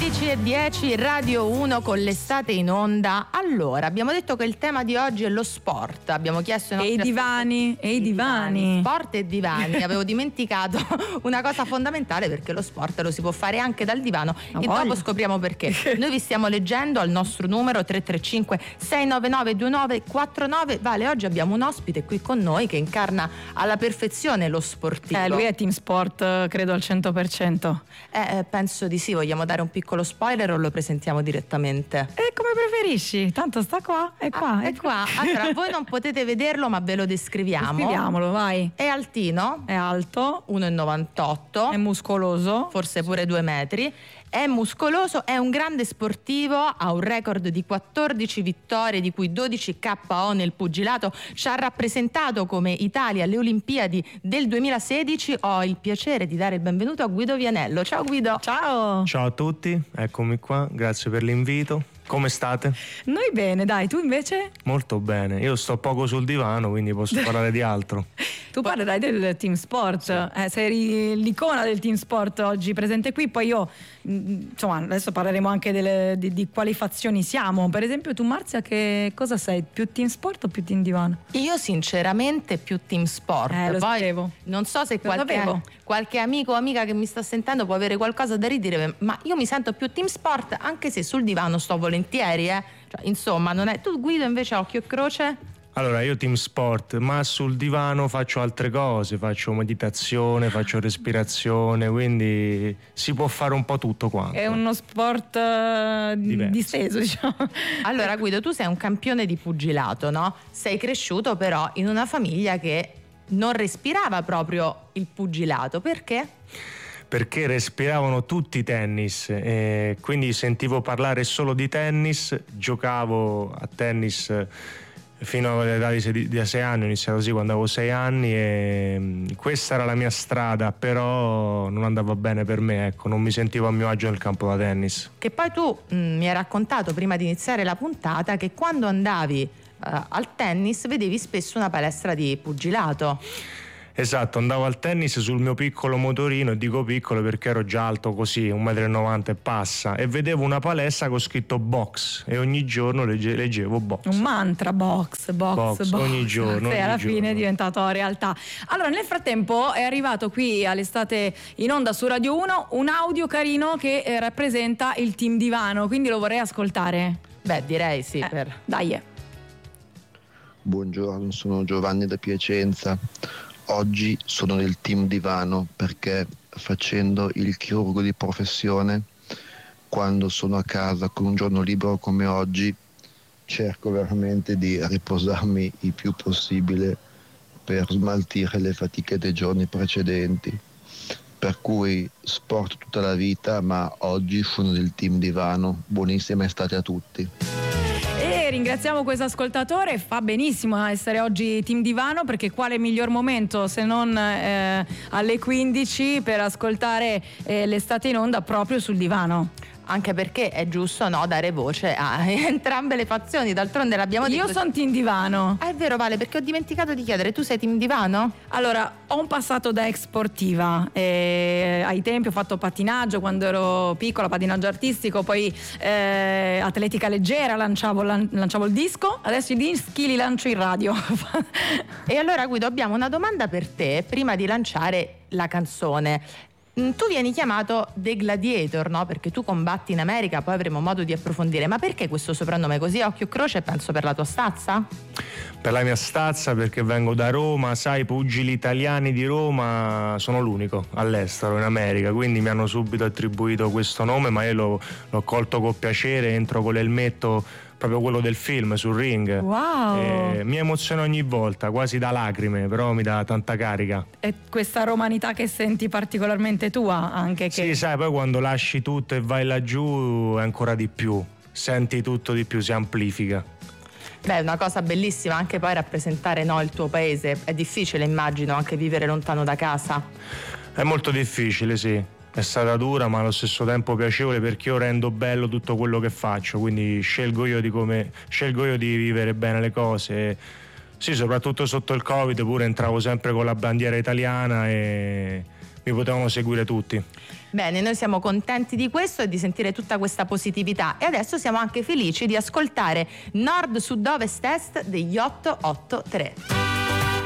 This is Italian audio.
11:10 Radio 1 con l'estate in onda. Allora, abbiamo detto che il tema di oggi è lo sport. Abbiamo chiesto i divani. Sport e divani. Avevo dimenticato una cosa fondamentale, perché lo sport lo si può fare anche dal divano e dopo scopriamo perché. Noi vi stiamo leggendo al nostro numero 335 699 2949. Vale, oggi abbiamo un ospite qui con noi che incarna alla perfezione lo sportivo. Lui è team sport, credo al 100%. Penso di sì. Vogliamo dare un piccolo spoiler o lo presentiamo direttamente? Come preferisci, tanto sta qua, è qua. È qua. Allora, voi non potete vederlo, ma ve lo descriviamo. Descriviamolo, vai. È altino, è alto, 1,98, è muscoloso, forse pure 2 metri. È muscoloso, è un grande sportivo, ha un record di 14 vittorie, di cui 12 KO nel pugilato. Ci ha rappresentato come Italia alle Olimpiadi del 2016. Ho il piacere di dare il benvenuto a Guido Vianello. Ciao Guido. Ciao. Ciao a tutti, eccomi qua, grazie per l'invito. Come state? Noi bene, dai, tu invece? Molto bene, io sto poco sul divano, quindi posso parlare di altro. Tu parlerai del team sport, sì. Sei l'icona del team sport oggi presente qui, poi io, insomma, adesso parleremo anche di quali fazioni siamo. Per esempio tu, Marzia, che cosa sei? Più team sport o più team divano? Io sinceramente più team sport. Lo poi sapevo. Non so se qualche amico o amica che mi sta sentendo può avere qualcosa da ridire, ma io mi sento più team sport, anche se sul divano sto volentieri, Cioè, insomma, non è. Tu, Guido, invece a occhio e croce? Allora, io team sport, ma sul divano faccio altre cose, faccio meditazione, faccio respirazione, quindi si può fare un po' tutto quanto. È uno sport disteso, diciamo. Allora, Guido, tu sei un campione di pugilato, no? Sei cresciuto però in una famiglia che non respirava proprio il pugilato. Perché? Perché respiravano tutti tennis, quindi sentivo parlare solo di tennis, giocavo a tennis fino all'età di 6 anni, ho iniziato così quando avevo 6 anni e questa era la mia strada, però non andava bene per me, ecco, non mi sentivo a mio agio nel campo da tennis. Che poi tu mi hai raccontato prima di iniziare la puntata che quando andavi al tennis vedevi spesso una palestra di pugilato. Esatto, andavo al tennis sul mio piccolo motorino, e dico piccolo perché ero già alto così, 1,90 m e passa, e vedevo una palestra con scritto box e ogni giorno leggevo box. Un mantra, box ogni giorno. Alla fine è diventato realtà. Allora, nel frattempo è arrivato qui all'estate in onda su Radio 1 un audio carino che rappresenta il team divano, quindi lo vorrei ascoltare. Beh, direi sì. Dai. Buongiorno, sono Giovanni da Piacenza. Oggi sono nel team divano perché, facendo il chirurgo di professione, quando sono a casa con un giorno libero come oggi cerco veramente di riposarmi il più possibile per smaltire le fatiche dei giorni precedenti. Per cui sport tutta la vita, ma oggi sono nel team divano. Buonissima estate a tutti. E ringraziamo questo ascoltatore, fa benissimo a essere oggi team divano, perché quale miglior momento se non alle 15 per ascoltare l'estate in onda proprio sul divano. Anche perché è giusto, no, dare voce a entrambe le fazioni. D'altronde l'abbiamo detto. Io sono team divano. È vero, Vale, perché ho dimenticato di chiedere, tu sei team divano? Allora, ho un passato da ex sportiva, ai tempi ho fatto pattinaggio quando ero piccola, pattinaggio artistico, poi atletica leggera, lanciavo il disco, adesso i dischi li lancio in radio. E allora, Guido, abbiamo una domanda per te prima di lanciare la canzone. Tu vieni chiamato The Gladiator, no? Perché tu combatti in America, poi avremo modo di approfondire. Ma perché questo soprannome così a occhio e croce? Penso per la tua stazza? Per la mia stazza, perché vengo da Roma, sai, i pugili italiani di Roma sono l'unico all'estero, in America, quindi mi hanno subito attribuito questo nome, ma io l'ho colto con piacere, entro con l'elmetto, proprio quello del film, sul ring. Wow! Mi emoziona ogni volta, quasi da lacrime, però mi dà tanta carica. E questa romanità che senti particolarmente tua anche che... Sì, sai, poi quando lasci tutto e vai laggiù è ancora di più, senti tutto di più, si amplifica. Beh, è una cosa bellissima anche poi rappresentare, no, il tuo paese. È difficile, immagino, anche vivere lontano da casa. È molto difficile, sì. È stata dura, ma allo stesso tempo piacevole, perché io rendo bello tutto quello che faccio, quindi scelgo io di vivere bene le cose. Sì, soprattutto sotto il Covid pure entravo sempre con la bandiera italiana e mi potevano seguire tutti. Bene, noi siamo contenti di questo e di sentire tutta questa positività, e adesso siamo anche felici di ascoltare Nord Sud Ovest Est degli 883.